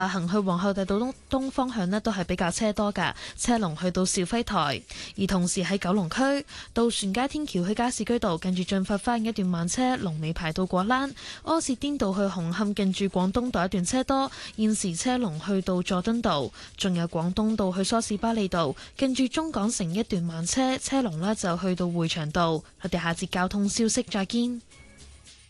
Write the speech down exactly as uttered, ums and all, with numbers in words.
行去皇后大道東東方向呢都係比較車多㗎，車龍去到肇輝台。而同時喺九龍區渡船街天橋去加士居道近住進發花園一段慢車，龍尾排到果欄。柯士甸道去紅磡近住廣東道一段車多，現時車龍去到佐敦道。仲有廣東道去梳士巴利道近住中港城一段慢車，車龍呢就去到匯祥道。我哋下節交通消息再見。